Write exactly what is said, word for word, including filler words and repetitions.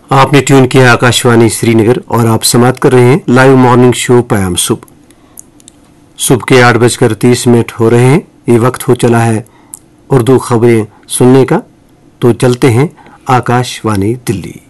आपने ट्यून किया आकाशवाणी श्रीनगर और आप समाप्त कर रहे हैं लाइव मॉर्निंग शो पयाम सुबह। सुबह के आठ बजकर तीस मिनट हो रहे हैं। ये वक्त हो चला है उर्दू खबरें सुनने का, तो चलते हैं आकाशवाणी दिल्ली।